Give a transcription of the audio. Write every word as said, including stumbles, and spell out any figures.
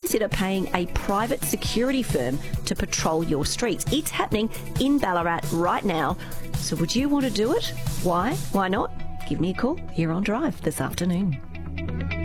consider paying a private security firm to patrol your streets. It's happening in Ballarat right now. So would you want to do it? Why? Why not? Give me a call here on Drive this afternoon.